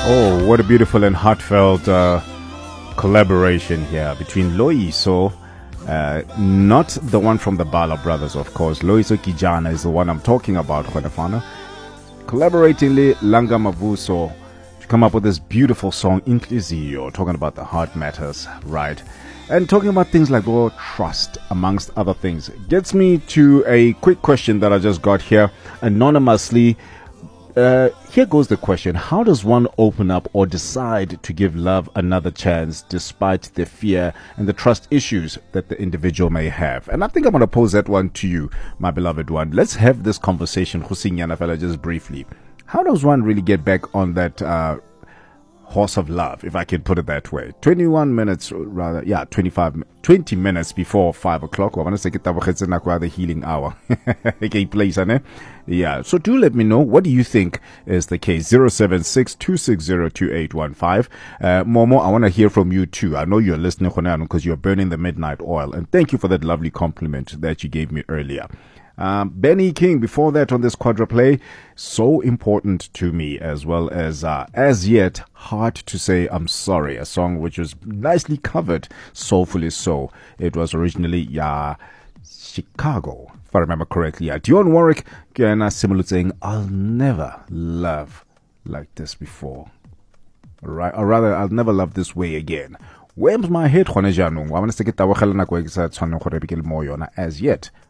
Oh, what a beautiful and heartfelt collaboration here between Loyiso, not the one from the Bala Brothers, of course. Loyiso Kijana is the one I'm talking about, Khonefana. Collaboratingly, Langa Mavuso to come up with this beautiful song, Inhliziyo, talking about the heart matters, right? And talking about things like trust, amongst other things. Gets me to a quick question that I just got here anonymously. Here goes the question. How does one open up or decide to give love another chance despite the fear and the trust issues that the individual may have? And I think I'm going to pose that one to you, my beloved one. Let's have this conversation, Hussein Yanafela, just briefly. How does one really get back on that horse of love, if I can put it that way? 21 minutes, rather, 20 minutes before 5 o'clock. I want to say the healing hour. Okay, place, yeah. So do let me know, what do you think is the case? 076-260-2815. Momo, I want to hear from you too. I know you're listening because you're burning the midnight oil. And thank you for that lovely compliment that you gave me earlier. Benny King, before that on this quadruplay, so important to me, as well as yet, hard to say I'm sorry, a song which was nicely covered, soulfully so. It was originally, Chicago, if I remember correctly. Dionne Warwick, similar saying, I'll never love like this before. Right? Or rather, I'll never love this way again. Where's my head, as yet.